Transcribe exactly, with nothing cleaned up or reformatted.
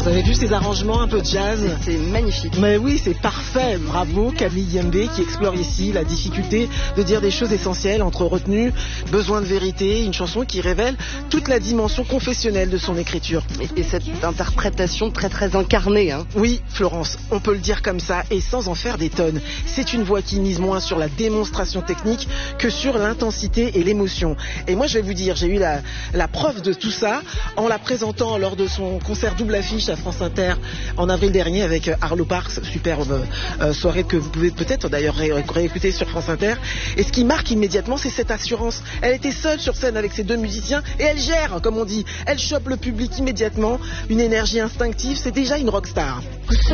Vous avez vu ces arrangements un peu jazz? C'est magnifique. Mais oui, c'est parfait. Bravo Camille Yembe qui explore ici la difficulté de dire des choses essentielles entre retenue, besoin de vérité, une chanson qui révèle toute la dimension confessionnelle de son écriture. Et, et cette interprétation très très incarnée. Hein. Oui, Florence, on peut le dire comme ça et sans en faire des tonnes. C'est une voix qui mise moins sur la démonstration technique que sur l'intensité et l'émotion. Et moi je vais vous dire, j'ai eu la, la preuve de tout ça en la présentant lors de son concert double affiche à France Inter en avril dernier avec Arlo Parks, superbe euh, soirée que vous pouvez peut-être d'ailleurs ré réécouter sur France Inter. Et ce qui marque immédiatement, c'est cette assurance. Elle était seule sur scène avec ses deux musiciens et elle gère, comme on dit. Elle chope le public immédiatement, une énergie instinctive, c'est déjà une rockstar.